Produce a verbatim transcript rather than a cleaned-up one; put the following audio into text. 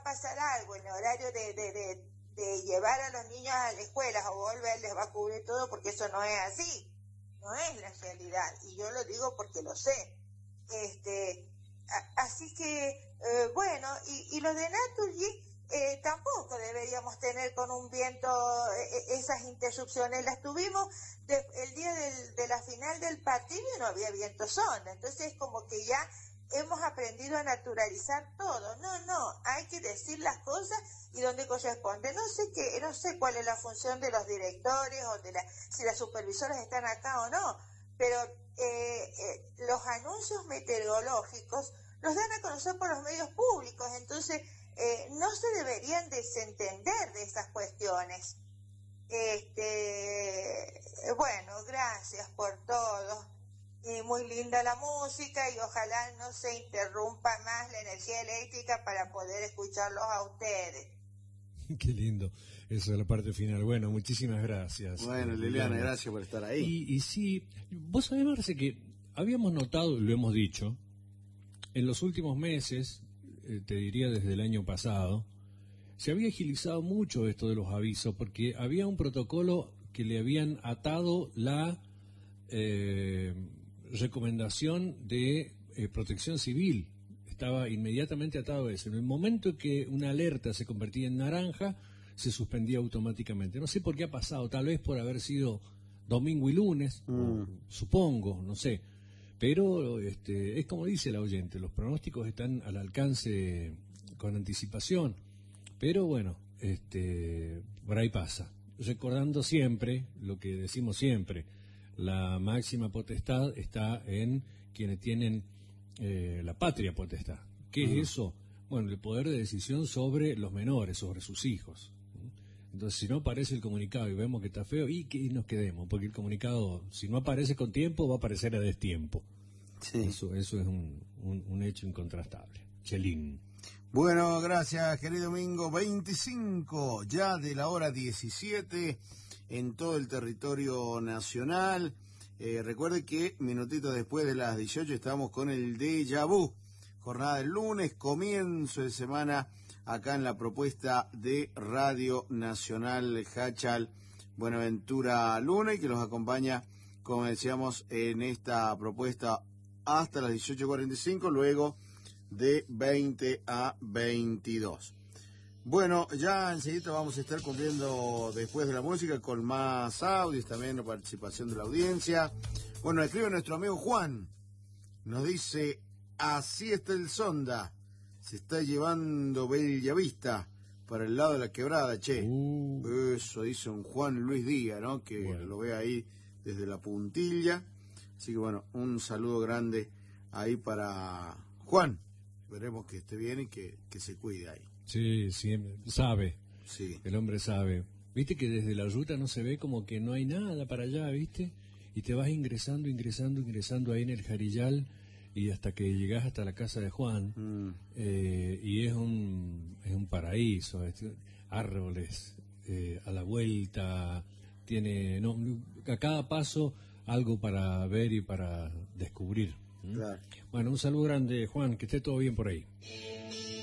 pasar algo en el horario de, de, de, de llevar a los niños a la escuela o volver, les va a cubrir todo, porque eso no es así, no es la realidad, y yo lo digo porque lo sé. Este, a, así que, eh, bueno, y, y lo de Naturgy, Eh, tampoco deberíamos tener con un viento eh, esas interrupciones. Las tuvimos de, el día del, de la final del partido y no había viento sonda. Entonces como que ya hemos aprendido a naturalizar todo. No, no, hay que decir las cosas y donde corresponde. No sé qué, no sé cuál es la función de los directores o de la, si las supervisoras están acá o no, pero eh, eh, los anuncios meteorológicos los dan a conocer por los medios públicos, entonces Eh, no se deberían desentender de esas cuestiones. Este, bueno, gracias por todo. Y muy linda la música y ojalá no se interrumpa más la energía eléctrica para poder escucharlos a ustedes. Qué lindo. Esa es la parte final. Bueno, muchísimas gracias. Bueno, Liliana, gracias por estar ahí. Y, y sí, vos sabés, Marce, que habíamos notado, y lo hemos dicho, en los últimos meses, te diría desde el año pasado, se había agilizado mucho esto de los avisos, porque había un protocolo que le habían atado la eh, recomendación de eh, protección civil. Estaba inmediatamente atado a eso. En el momento que una alerta se convertía en naranja, se suspendía automáticamente. No sé por qué ha pasado, tal vez por haber sido domingo y lunes, mm. o, supongo, no sé. Pero este, es como dice la oyente, los pronósticos están al alcance con anticipación. Pero bueno, este, por ahí pasa. Recordando siempre lo que decimos siempre, la máxima potestad está en quienes tienen eh, la patria potestad. ¿Qué uh-huh. es eso? Bueno, el poder de decisión sobre los menores, sobre sus hijos. Entonces, si no aparece el comunicado y vemos que está feo, y que nos quedemos, porque el comunicado, si no aparece con tiempo, va a aparecer a destiempo. Sí. Eso, eso es un, un, un hecho incontrastable. Chelín. Bueno, gracias, querido Mingo. veinticinco ya de la hora diecisiete en todo el territorio nacional. Eh, recuerde que minutitos después de las dieciocho estamos con el Déjà Vu. Jornada del lunes, comienzo de semana acá en la propuesta de Radio Nacional Hachal Buenaventura Luna, y que los acompaña, como decíamos, en esta propuesta hasta las dieciocho cuarenta y cinco, luego de veinte a veintidós. Bueno, ya enseguida vamos a estar cumpliendo después de la música con más audios, también la participación de la audiencia. Bueno, escribe nuestro amigo Juan, nos dice: así está el Sonda, se está llevando Bellavista para el lado de la quebrada, che. Uh. Eso dice un Juan Luis Díaz, ¿no? Que bueno, lo ve ahí desde la puntilla. Así que bueno, un saludo grande ahí para Juan. Esperemos que esté bien y que, que se cuide ahí. Sí, sí, sabe. Sí. El hombre sabe. Viste que desde la ruta no se ve, como que no hay nada para allá, ¿viste? Y te vas ingresando, ingresando, ingresando ahí en el Jarillal, y hasta que llegás hasta la casa de Juan, mm. eh, y es un es un paraíso, este, árboles eh, a la vuelta, tiene no, a cada paso algo para ver y para descubrir. ¿Mm? Claro. Bueno, un saludo grande, Juan, que esté todo bien por ahí.